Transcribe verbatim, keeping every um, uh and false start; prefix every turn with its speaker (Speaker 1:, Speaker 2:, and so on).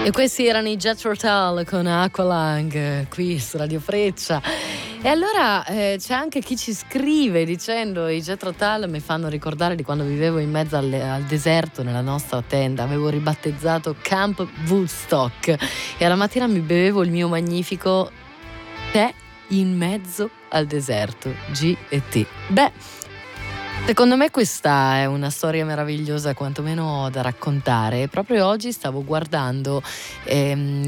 Speaker 1: E questi erano i Jethro Tull con Aqualung qui su Radio Freccia. E allora eh, c'è anche chi ci scrive dicendo: i Jethro Tull mi fanno ricordare di quando vivevo in mezzo al, al deserto nella nostra tenda. Avevo ribattezzato Camp Woodstock e alla mattina mi bevevo il mio magnifico tè in mezzo al deserto. G e T. Beh, secondo me questa è una storia meravigliosa, quantomeno da raccontare. Proprio oggi stavo guardando ehm,